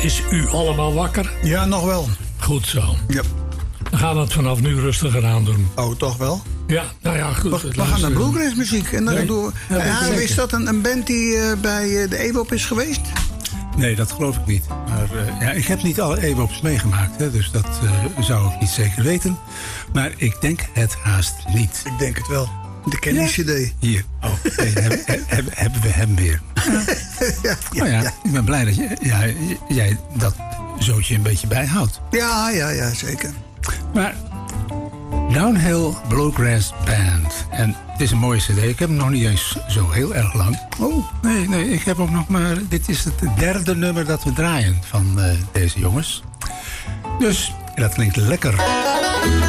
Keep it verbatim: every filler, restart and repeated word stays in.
Is u allemaal wakker? Ja, nog wel. Goed zo. Ja. We gaan het vanaf nu rustiger aan doen. Oh, toch wel? Ja, nou ja, goed. We, we gaan naar bluegrass muziek. En dan Nee, doen we, ja, dat ja, zeker. is dat een, een band die uh, bij uh, de E B O P is geweest? Nee, dat geloof ik niet. Maar uh, ja, ik heb niet alle E B O P's meegemaakt, hè, dus dat uh, zou ik niet zeker weten. Maar ik denk het haast niet. Ik denk het wel. De Kenny C D. Hier. Oh, nee, hebben, hebben, hebben we hem weer. Ja. ja, Nou ja, ja. ik ben blij dat je, ja, jij dat zootje een beetje bijhoudt. Ja, ja, ja, zeker. Maar Downhill Bluegrass Band. En het is een mooie cd. Ik heb hem nog niet eens zo heel erg lang. Oh, nee, nee, ik heb ook nog maar... Dit is het derde nummer dat we draaien van uh, deze jongens. Dus dat klinkt lekker.